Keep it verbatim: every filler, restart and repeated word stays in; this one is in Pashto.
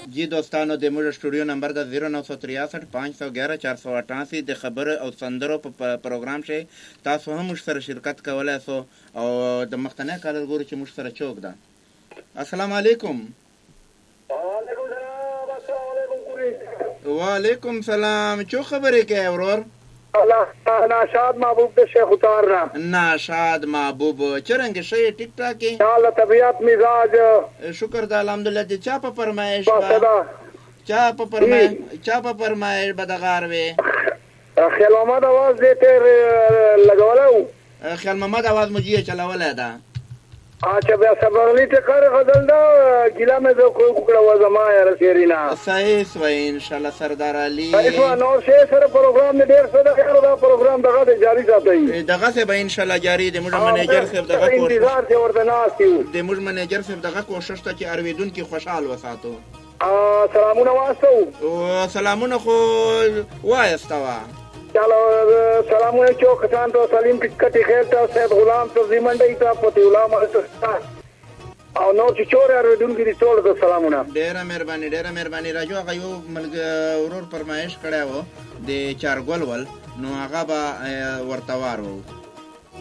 जी दोस्तانو د موږ سټوډیو نمبر د زیرو نو سو تریاسठ پانچ سو ګیارہ چار سو اٹھاسی د خبرو او سندرو په پروګرام شي تاسو هم موږ سره شرکت کولای سو او د مختنه کال ګورو چې موږ سره چوک ده. السلام علیکم. وعلیکم السلام. السلام علیکم. وعلیکم سلام. چو خبرې کوي ورور؟ الله ناشاد محبوب د شیخ اتار را. ناشاد محبوب چرنګ شي ټیک ټاک کې الله طبيعت مزاج شکر د الحمدلله د چا په فرمایش با چا په فرمایش چا په فرمایش بدغار وي خیال محمد आवाज دته لګولو خیال محمد आवाज مجیه چلاولای دا اچھا بیا صبرلی ته کار غدل دا ګیلا مې زه کو کړه وزما یا رسیرینا صحیح سوي ان شاء الله سردار علي ایسو نو شه سره پروګرام دې ډیر څه دا دا پروګرام دغه جاری ساتي دغه څه به ان شاء الله جاری دې موږ منیجر صاحب دغه کوشش انتظار دې ورته ناسیو دې موږ منیجر صاحب دغه کوشش ته چې ارویدون کې خوشحال وساتو. سلامونه واسطو او سلامونه خو وایستوا چلو سلامونه چوک کسان ته سلیم ټکټي خیر ته سید غلام ته زمنډي ته پتی غلام او نو چې چور اردن کې ټول ته سلامونه. ډیره مهرباني ډیره مهرباني راجو هغه یو ملګری ورور فرمایش کړی و د چارګول ول نو هغه به ورتوار وو